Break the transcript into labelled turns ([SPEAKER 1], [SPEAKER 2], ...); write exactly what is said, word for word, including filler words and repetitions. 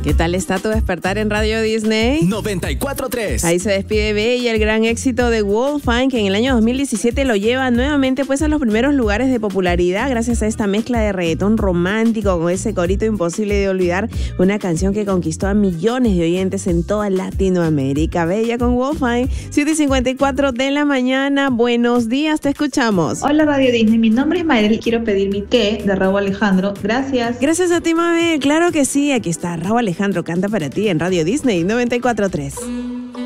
[SPEAKER 1] ¿Qué tal está tu despertar en Radio Disney?
[SPEAKER 2] noventa y cuatro tres.
[SPEAKER 1] Ahí se despide B y el gran éxito de Wolfine, que en el año dos mil diecisiete lo lleva nuevamente pues a los primeros lugares de popularidad gracias a esta mezcla de reggaetón romántico con ese corito imposible de olvidar, una canción que conquistó a millones de oyentes en toda Latinoamérica. Bella con Wolfine, siete y cincuenta y cuatro de la mañana. Buenos días, te escuchamos.
[SPEAKER 3] Hola Radio Disney, mi nombre es Mayra y quiero pedir mi qué de Raúl Alejandro. Gracias.
[SPEAKER 1] Gracias a ti, Mabel. Claro que sí, aquí está Raúl Alejandro canta para ti en Radio Disney noventa y cuatro tres.